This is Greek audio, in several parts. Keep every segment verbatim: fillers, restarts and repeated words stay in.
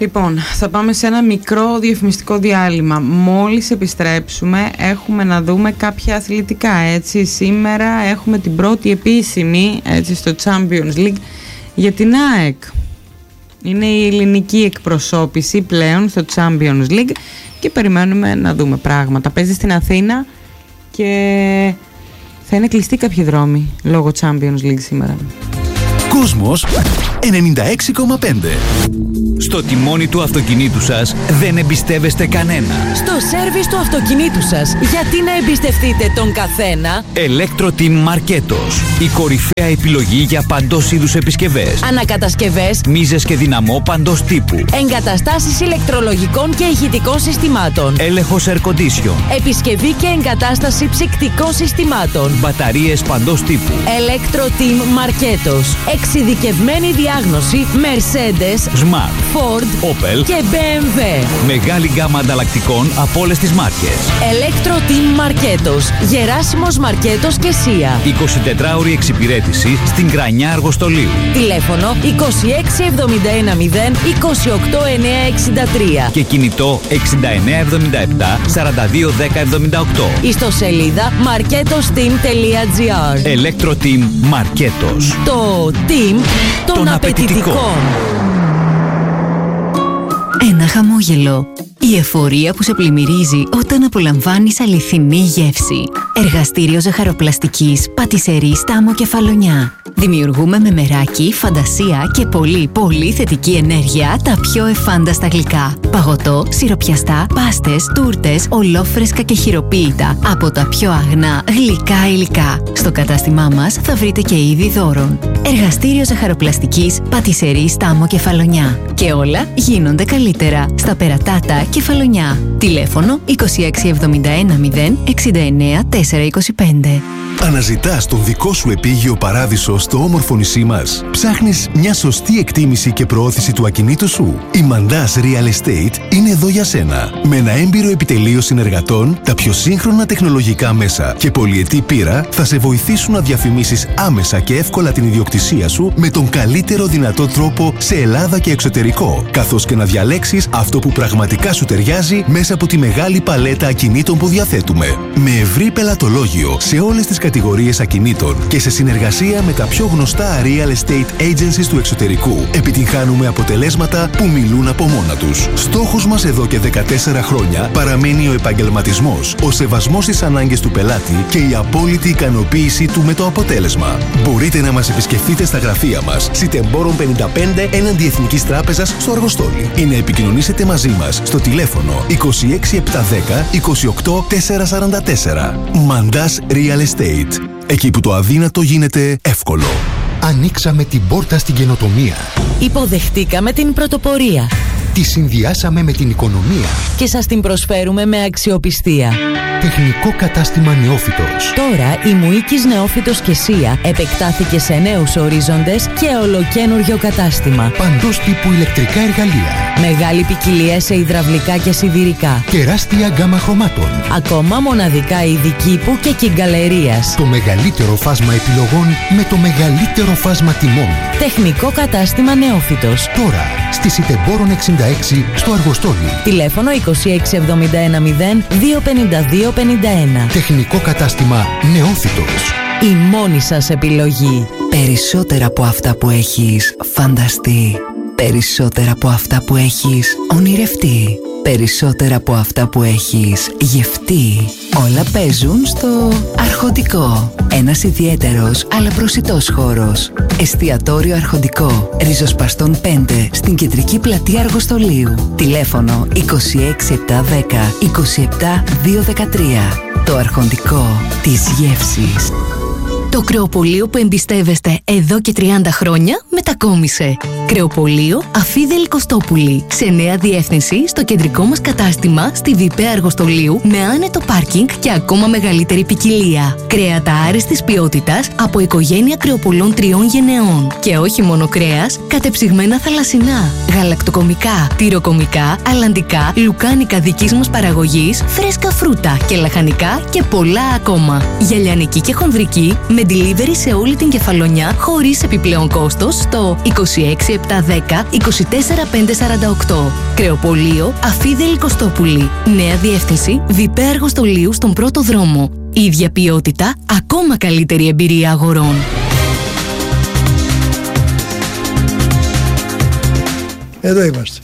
Λοιπόν, θα πάμε σε ένα μικρό διαφημιστικό διάλειμμα. Μόλις επιστρέψουμε έχουμε να δούμε κάποια αθλητικά, έτσι. Σήμερα έχουμε την πρώτη επίσημη, έτσι, στο Champions League για την ΑΕΚ. Είναι η ελληνική εκπροσώπηση πλέον στο Champions League και περιμένουμε να δούμε πράγματα. Παίζει στην Αθήνα και θα είναι κλειστοί κάποιοι δρόμοι λόγω Champions League σήμερα. Κόσμος ενενήντα έξι κόμμα πέντε. Στο τιμόνι του αυτοκινήτου σας δεν εμπιστεύεστε κανένα. Στο σέρβις του αυτοκινήτου σας, γιατί να εμπιστευτείτε τον καθένα? Electro-Team Marketos. Η κορυφαία επιλογή για παντός είδους επισκευές. Ανακατασκευές, μίζες και δυναμό παντός τύπου. Εγκαταστάσεις ηλεκτρολογικών και ηχητικών συστημάτων. Έλεγχος air condition. Επισκευή και εγκατάσταση ψυκτικών συστημάτων. Μπαταρίες παντός τύπου. Electro-Team Marketos. Εξειδικευμένη διάγνωση Mercedes, Smart, Ford, Opel και μπι εμ ντάμπλιου. Μεγάλη γκάμα ανταλλακτικών από όλες τις μάρκες. Electro-Team Marketos. Γεράσιμος Μαρκέτος και Σία. εικοσιτετράωρη εξυπηρέτηση στην Κρανιά Αργοστολίου. Τηλέφωνο είκοσι έξι εβδομήντα ένα μηδέν είκοσι οκτώ εννιακόσια εξήντα τρία. Και κινητό εξήντα εννέα εβδομήντα επτά σαράντα δύο δέκα εβδομήντα οκτώ. Ιστοσελίδα marketosteam τελεία τζι άρ. Electro-Team Marketos. Το team των, των απαιτητικών. Ένα χαμόγελο. Η εφορία που σε πλημμυρίζει όταν απολαμβάνεις αληθινή γεύση. Εργαστήριο ζαχαροπλαστικής Πατισερή Στάμο Κεφαλονιά. Δημιουργούμε με μεράκι, φαντασία και πολύ πολύ θετική ενέργεια τα πιο εφάνταστα γλυκά. Παγωτό, σιροπιαστά, πάστες, τούρτες, ολόφρεσκα και χειροποίητα από τα πιο αγνά γλυκά υλικά. Στο κατάστημά μας θα βρείτε και είδη δώρων. Εργαστήριο ζαχαροπλαστικής Πατισερή Στάμο Κεφαλονιά. Και όλα γίνονται καλύτερα στα Περατάτα Κεφαλονιά. Τηλέφωνο είκοσι έξι εβδομήντα ένα μηδέν εξήντα εννέα τετρακόσια είκοσι πέντε. Αναζητάς τον δικό σου επίγειο παράδεισο στο όμορφο νησί μας? Ψάχνεις μια σωστή εκτίμηση και προώθηση του ακινήτου σου? Η Mandas Real Estate είναι εδώ για σένα. Με ένα έμπειρο επιτελείο συνεργατών, τα πιο σύγχρονα τεχνολογικά μέσα και πολυετή πείρα θα σε βοηθήσουν να διαφημίσεις άμεσα και εύκολα την ιδιοκτησία σου με τον καλύτερο δυνατό τρόπο σε Ελλάδα και εξωτερικό, καθώς και να διαλέξεις αυτό που πραγματικά σου ταιριάζει μέσα από τη μεγάλη παλέτα ακινήτων που διαθέτουμε. Με ευρύ πελατολόγιο σε όλες τις κατηγορίες ακινήτων και σε συνεργασία με τα πιο γνωστά real estate agencies του εξωτερικού, επιτυγχάνουμε αποτελέσματα που μιλούν από μόνα τους. Στόχος μας εδώ και δεκατέσσερα χρόνια παραμένει ο επαγγελματισμός, ο σεβασμός στις ανάγκες του πελάτη και η απόλυτη ικανοποίησή του με το αποτέλεσμα. Μπορείτε να μας επισκεφτείτε στα γραφεία μας, Σιτεμπόρων πενήντα πέντε έναντι Εθνικής Τράπεζας στο Αργοστόλι, ή να επικοινωνήσετε μαζί μας στο τηλέφωνο είκοσι έξι επτακόσια δέκα είκοσι οκτώ τετρακόσια σαράντα τέσσερα. Mandas Real Estate. Εκεί που το αδύνατο γίνεται εύκολο. Ανοίξαμε την πόρτα στην καινοτομία. Υποδεχτήκαμε την πρωτοπορία. Τη συνδυάσαμε με την οικονομία. Και σας την προσφέρουμε με αξιοπιστία. Τεχνικό κατάστημα Νεόφυτος. Τώρα η Μουίκης Νεόφυτος και Σία επεκτάθηκε σε νέους ορίζοντες και ολοκένουργιο κατάστημα. Παντός τύπου ηλεκτρικά εργαλεία. Μεγάλη ποικιλία σε υδραυλικά και σιδηρικά. Τεράστια γκάμα χρωμάτων. Ακόμα μοναδικά είδη κήπου και κυγκαλερίας. Το μεγαλύτερο φάσμα επιλογών με το μεγαλύτερο φάσμα τιμών. Τεχνικό κατάστημα Νεόφυτος. Τώρα στη Σιτεμπόρων εξήντα έξι στο Αργοστόλι. Τηλέφωνο είκοσι έξι εβδομήντα ένα μηδέν δύο πενήντα δύο πενήντα ένα. Τεχνικό κατάστημα Νεόφυτος. Η μόνη σας επιλογή. Περισσότερα από αυτά που έχεις φανταστεί. Περισσότερα από αυτά που έχεις ονειρευτεί. Περισσότερα από αυτά που έχεις γευτεί. Όλα παίζουν στο Αρχοντικό. Ένας ιδιαίτερος αλλά προσιτός χώρος. Εστιατόριο Αρχοντικό. Ριζοσπαστών πέντε στην κεντρική πλατεία Αργοστολίου. Τηλέφωνο είκοσι έξι επτακόσια δέκα είκοσι επτά διακόσια δεκατρία. Το Αρχοντικό της γεύσης. Το κρεοπωλείο που εμπιστεύεστε εδώ και τριάντα χρόνια μετακόμισε. Κρεοπωλείο Αφίδελη Κωστόπουλη. Σε νέα διεύθυνση στο κεντρικό μας κατάστημα στη Βιπέ Αργοστολίου με άνετο πάρκινγκ και ακόμα μεγαλύτερη ποικιλία. Κρέατα άριστης ποιότητας από οικογένεια κρεοπωλών τριών γενεών. Και όχι μόνο κρέας, κατεψυγμένα θαλασσινά, γαλακτοκομικά, τυροκομικά, αλλαντικά, λουκάνικα δικής μας παραγωγής, φρέσκα φρούτα και λαχανικά και πολλά ακόμα. Γυαλιανική και χονδρική με με delivery σε όλη την Κεφαλονιά χωρίς επιπλέον κόστος στο είκοσι έξι επτακόσια δέκα είκοσι τέσσερα πεντακόσια σαράντα οκτώ. Κρεοπολείο Αφίδελη Κωστόπουλη. Νέα διεύθυνση Βιπέ Αργοστολίου στον πρώτο δρόμο. Ίδια ποιότητα, ακόμα καλύτερη εμπειρία αγορών. Εδώ είμαστε.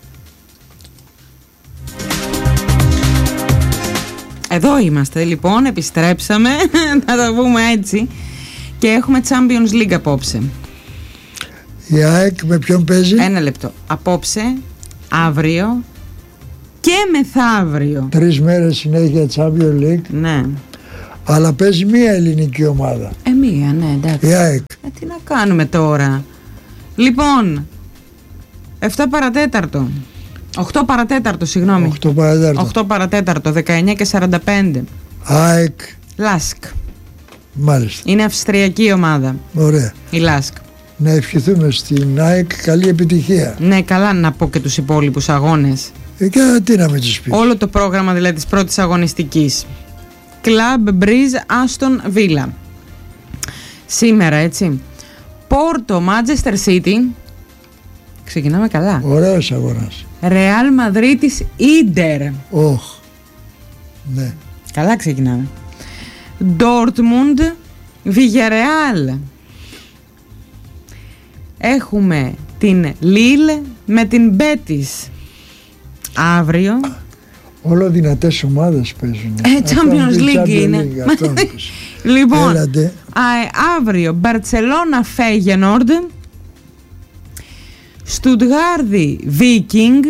Εδώ είμαστε λοιπόν, επιστρέψαμε, θα το πούμε έτσι. Και έχουμε Champions League απόψε. Η ΑΕΚ με ποιον παίζει? Ένα λεπτό. Απόψε, αύριο και μεθαύριο. Τρεις μέρες συνέχεια Champions League. Ναι. Αλλά παίζει μία ελληνική ομάδα. Ε, μία, ναι, εντάξει. Η ΑΕΚ. Ε, τι να κάνουμε τώρα. Λοιπόν, επτά παρατέταρτο. οκτώ παρατέταρτο, συγγνώμη. οκτώ παρατέταρτο. οκτώ παρατέταρτο, δεκαεννιά και σαράντα πέντε. ΑΕΚ. Λάσκ. Μάλιστα. Είναι αυστριακή ομάδα. Ωραία. Η Λάσκ. Να ευχηθούμε στην ΑΕΚ καλή επιτυχία. Ναι, καλά να πω και τους υπόλοιπους αγώνες. Ε, και τι να με τους πεις. Όλο το πρόγραμμα δηλαδή της πρώτης αγωνιστικής. Club Bridge Aston Villa. Σήμερα, έτσι. Πόρτο Manchester City. Ξεκινάμε καλά. Ωραίος αγώνας. Ρεάλ Μαδρίτης Ίντερ. Όχ. Ναι. Καλά ξεκινάμε. Ντόρτμουντ Βιγερεάλ. Έχουμε την Λίλ με την Μπέτις. Αύριο. Όλο δυνατές ομάδες παίζουν. Ε, Champions League είναι. Λοιπόν, α, αύριο Μπαρτσελώνα Φέγενορντ, Στουτγάρδη Βίκινγκ,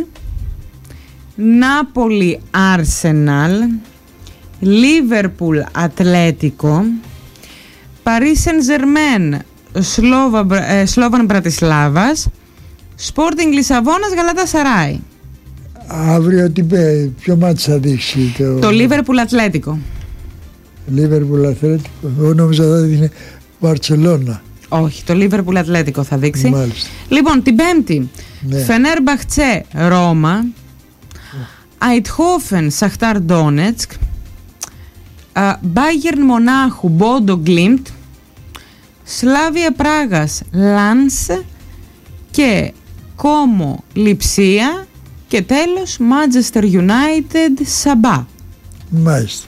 Νάπολη Άρσεναλ, Λίβερπουλ Ατλέτικο, Παρί Σεν Ζερμέν Σλόβαν Μπρατισλάβας, Σπόρτινγκ Λισαβόνας Γαλατασαράι. Αύριο τι πέ, ποιο μάτι θα δείξει? Το, το Λίβερπουλ Ατλέτικο. Λίβερπουλ Ατλέτικο. Εγώ νόμιζα θα είναι Μπαρτσελώνα. Όχι, το Λίβερπουλ Ατλέτικο θα δείξει. Μάλιστα. Λοιπόν, την Πέμπτη, ναι. Φενέρμπαχτσε Ρώμα, Αιτχόφεν Σαχτάρ Ντόνετσκ, Μπάγερν Μονάχου Μπόντο Γκλίμπτ, Σλάβια Πράγας Λάνς και Κόμο Λιψία και τέλος Manchester United Σαμπά. Μάλιστα.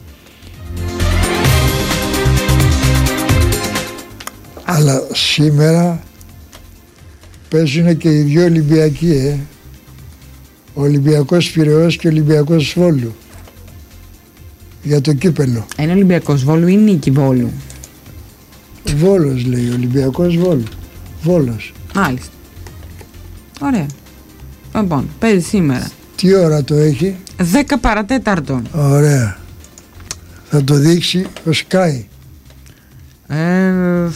Αλλά σήμερα παίζουν και οι δυο Ολυμπιακοί, ε. Ο Ολυμπιακός Πειραιώς και ο Ολυμπιακός Βόλου. Για το κύπελο. Είναι Ολυμπιακός Βόλου ή Νίκη Βόλου? Βόλος λέει, Ολυμπιακός Βόλου. Βόλος. Μάλιστα. Ωραία. Λοιπόν, παίζει σήμερα. Τι ώρα το έχει? δέκα παρατέταρτο. Ωραία. Θα το δείξει ο Sky. Ε,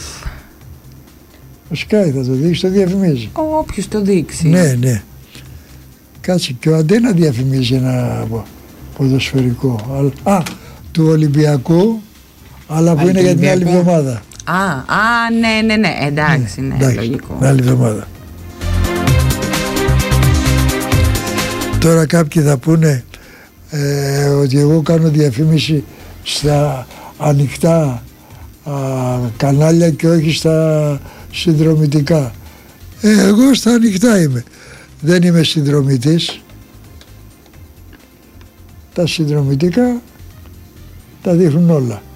ο Sky θα το δείξει, το διαφημίζει. Όποιος το δείξει. Ναι, ναι. Κάτσε, και ο Αντένα διαφημίζει ένα ποδοσφαιρικό. Α, του Ολυμπιακού, αλλά που είναι για την άλλη εβδομάδα. Α, α, ναι, ναι, ναι, εντάξει, ναι, ναι, εντάξει, λογικό. Την άλλη εβδομάδα. Τώρα κάποιοι θα πούνε ε, ότι εγώ κάνω διαφήμιση στα ανοιχτά α, κανάλια και όχι στα συνδρομητικά. Ε, εγώ στα ανοιχτά είμαι. Δεν είμαι συνδρομητής. Τα συνδρομητικά τα δείχνουν όλα.